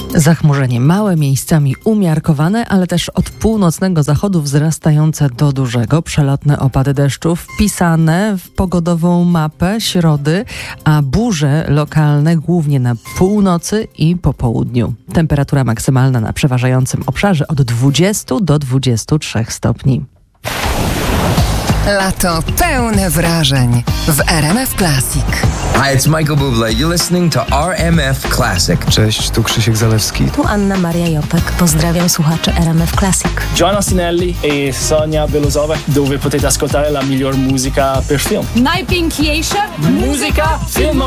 Zachmurzenie małe, miejscami umiarkowane, ale też od północnego zachodu wzrastające do dużego. Przelotne opady deszczu wpisane w pogodową mapę środy, a burze lokalne głównie na północy i po południu. Temperatura maksymalna na przeważającym obszarze od 20 do 23 stopni. Lato pełne wrażeń w RMF Classic. Hi, it's Michael Bublé. You're listening to RMF Classic. Cześć, tu Krzysiek Zalewski. Tu Anna Maria Jopek. Pozdrawiam słuchaczy RMF Classic. Joanna Sinelli e Sonia Belozowa, dove potete ascoltare la miglior musica per film. Najpiękniejsza Muzyka filmowa.